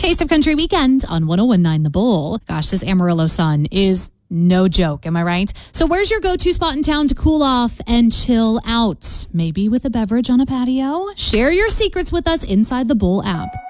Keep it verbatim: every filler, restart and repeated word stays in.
Taste of Country Weekend on one oh one point nine The Bull. Gosh, this Amarillo sun is no joke, am I right? So where's your go-to spot in town to cool off and chill out? Maybe with a beverage on a patio? Share your secrets with us inside the Bull app.